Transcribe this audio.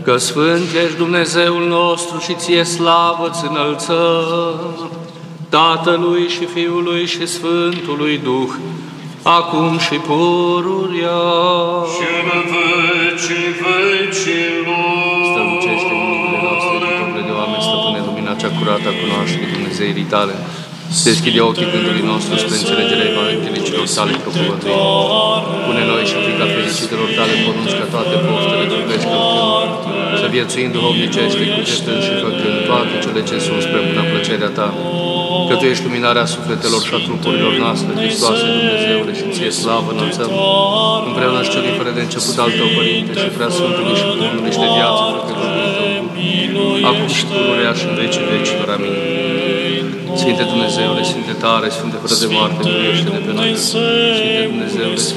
Că Sfânt ești Dumnezeul nostru și ție slavă ți înălțăm, Tatălui și Fiului și Sfântului Duh, acum și pururia. Și în vecii vecilor. Strălucește în inimile noastre, iubitorile de oameni, stăpâne, lumina cea curată a cunoașterii Dumnezeirii tale. Deschide ochii gândului nostru spre înțelegerea evanghelicilor tale propovăduiri. Pune noi și frica fericitelor tale porunci ca toate poftele trupești călcând, să viețuim duhovnicește, cugetând și făcând toate cele ce sunt spre bună plăcerea ta. Că tu ești luminarea sufletelor și a trupurilor noastre, Hristoase Dumnezeule, și ție slavă înălțăm, împreună și celui fără de început al tău, Părinte, și prea Sfântului și Bunului și de viață făcătorului tău, acum și pururea și în vecii vecilor. Amin. Sfinte Dumnezeule, Sfinte tare, Sfinte fără de moarte, miluiește-ne pe noi. Sfinte Dumnezeule,